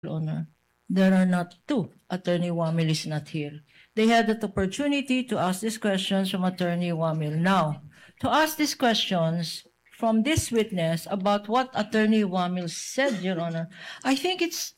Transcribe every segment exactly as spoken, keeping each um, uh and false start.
Honor, there are not two. Attorney Wamil is not here. They had that opportunity to ask these questions from Attorney Wamil. Now, to ask these questions from this witness about what Attorney Wamil said, Your Honor, I think it's,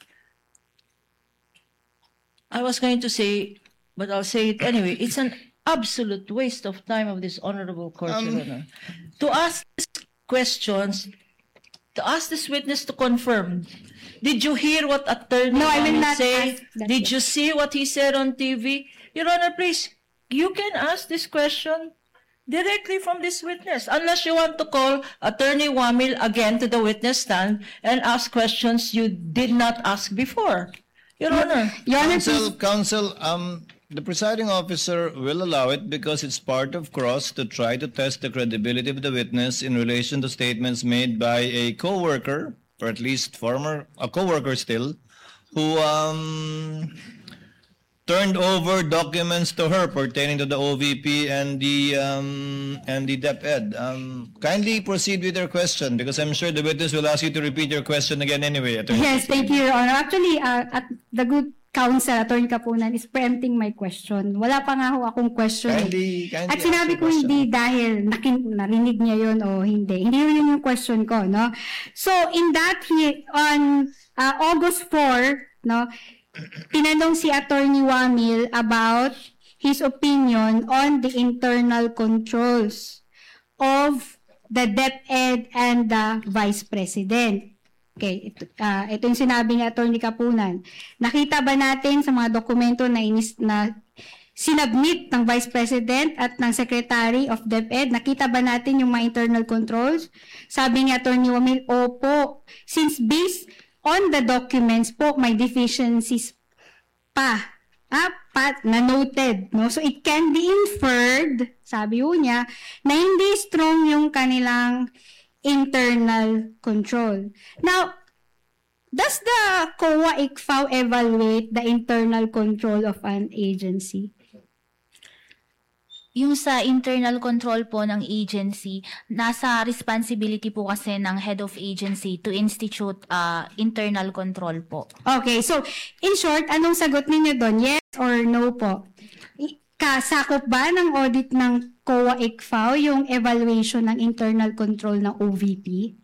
I was going to say, but I'll say it anyway, it's an absolute waste of time of this honorable court, um, Your Honor. To ask these questions, to ask this witness to confirm, did you hear what Attorney No, I will Wamil not say? ask that Did yet. you see what he said on T V? Your Honor, please, you can ask this question directly from this witness, unless you want to call Attorney Wamil again to the witness stand and ask questions you did not ask before. Your Honor. Your Honor, Counsel, please. counsel, um, the presiding officer will allow it because it's part of cross to try to test the credibility of the witness in relation to statements made by a co-worker, or at least former, a co-worker still, who um, turned over documents to her pertaining to the O V P and the um, and the DepEd. Um, kindly proceed with your question because I'm sure the witness will ask you to repeat your question again anyway. Attorney. Yes, thank you, Your Honor. Actually, uh, at the good counsel, Attorney Kapunan, is preempting my question. Wala pa nga ho akong question. eh. Kindly, kindly At sinabi ask ko your hindi question. dahil nakin, narinig niya yun o hindi. Hindi yun yung question ko, no? So, in that, he, on uh, August fourth, no, tinanong si Attorney Wamil about his opinion on the internal controls of the DepEd and the Vice President. Okay, ito, uh, ito yung sinabi ni Attorney Kapunan. Nakita ba natin sa mga dokumento na, inis, na sinubmit ng Vice President at ng Secretary of DepEd, nakita ba natin yung mga internal controls? Sabi ni Attorney Wamil, opo. Since based on the documents po, may deficiencies pa. Ah, pa, na noted. No? So, it can be inferred, sabi ho niya, na hindi strong yung kanilang internal control. Now, does the C O A I C F A O evaluate the internal control of an agency? Yung sa internal control po ng agency, nasa responsibility po kasi ng head of agency to institute uh, internal control po. Okay, so in short, anong sagot ninyo doon? Yes or no po? I- Kasakop ba ng audit ng C O A I C F A O yung evaluation ng internal control ng O V P?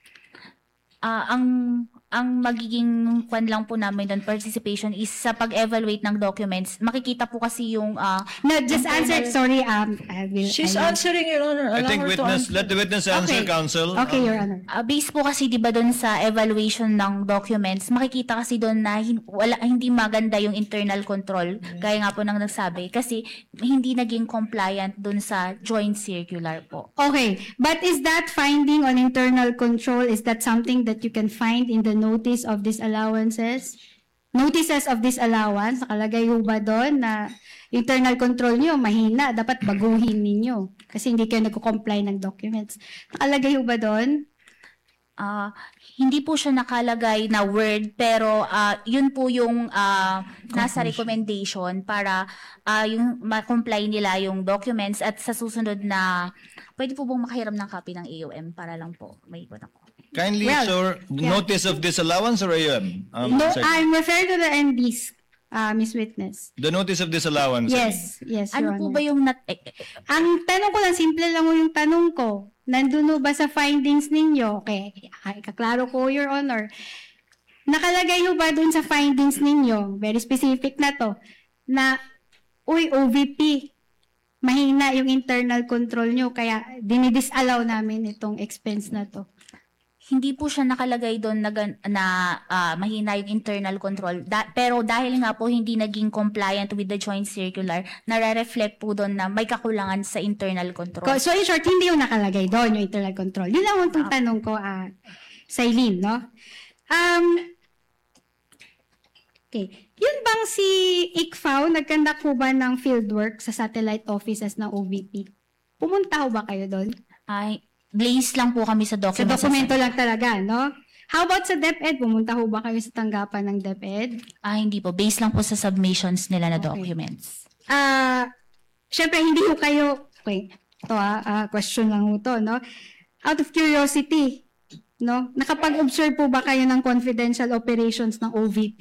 Ah, ang ang magiging kwan lang po namin doon, participation is sa pag-evaluate ng documents. Makikita po kasi yung uh, No, just answer. Sorry, um, I will. She's I will- answering, Your Honor. I Allow think her to witness, answer. let the witness answer, Okay. counsel. Okay, Your Honor. Uh, based po kasi 'di ba doon sa evaluation ng documents, makikita kasi doon na hin- wala hindi maganda yung internal control, gaya nga po nang nagsabi kasi hindi naging compliant doon sa joint circular po. Okay, but is that finding on internal control, is that something that you can find in the notice of disallowances? Notices of disallowance, nakalagay ho ba doon na internal control nyo mahina, dapat baguhin ninyo kasi hindi kayo nagko-comply ng documents. Nakalagay ho ba doon? Ah, hindi po siya nakalagay na word pero ah, yun po yung ah, nasa recommendation para ah, yung ma-comply nila yung documents at sa susunod na pwede po bang makahiram ng copy ng A O M para lang po may ikot ako. Kindly, Well, sir, yeah. notice of disallowance or A U M? Um, No, sir, I'm referring to the N Ds, uh, Miss Witness. the notice of disallowance. Yes, yes, Your Ano po Honor. ba yung nat eh, eh, Ang tanong ko lang, simple lang mo yung tanong ko. Nandun ho ba sa findings ninyo? Okay, ay, kaklaro ko, Your Honor. Nakalagay ho ba dun sa findings ninyo, very specific na to, na, uy, O V P, mahina yung internal control nyo, kaya dinidisallow namin itong expense na to. hindi po siya nakalagay doon na, gan- na ah, mahina yung internal control. Da- pero dahil nga po hindi naging compliant with the joint circular, nare-reflect po doon na may kakulangan sa internal control. Ko- So in short, hindi yung nakalagay doon, yung internal control. Yun lang yung tanong ko, uh, Sailin, no? Um, okay. Yun bang si I C F A O, nagkandak po ba ng fieldwork sa satellite offices ng O V P? Pumunta ho ba kayo doon? Ay, blaze lang po kami sa Sa documents. dokumento lang talaga, no? How about sa DepEd? Pumunta ho ba kayo sa tanggapan ng DepEd? Ah, hindi po. Based lang po sa submissions nila na Okay. documents. Ah, syempre hindi ho kayo, okay, ito ah, ah, question lang ho to, no? Out of curiosity, no? Nakapag-observe po ba kayo ng confidential operations ng O V P?